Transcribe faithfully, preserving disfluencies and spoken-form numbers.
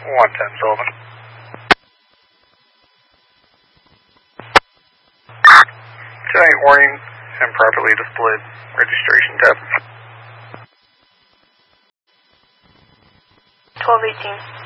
one ten Sullivan. Showing warning improperly displayed registration tab. twelve eighteen.